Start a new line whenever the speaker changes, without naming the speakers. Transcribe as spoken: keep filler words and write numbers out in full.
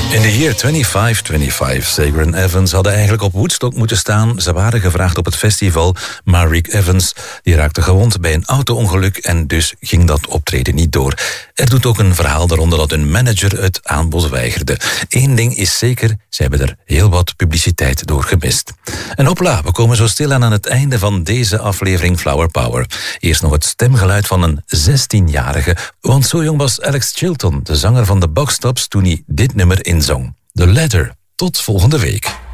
In de year twenty-five twenty-five, Sager en Evans hadden eigenlijk op Woodstock moeten staan. Ze waren gevraagd op het festival, maar Rick Evans die raakte gewond bij een auto-ongeluk en dus ging dat optreden niet door. Er doet ook een verhaal daaronder dat hun manager het aanbod weigerde. Eén ding is zeker, ze hebben er heel wat publiciteit door gemist. En hopla, we komen zo stilaan aan het einde van deze aflevering Flower Power. Eerst nog het stemgeluid van een zestienjarige, want zo jong was Alex Chilton, de zanger van de Box Tops, toen hij dit nummer inzong. The Ladder. Tot volgende week.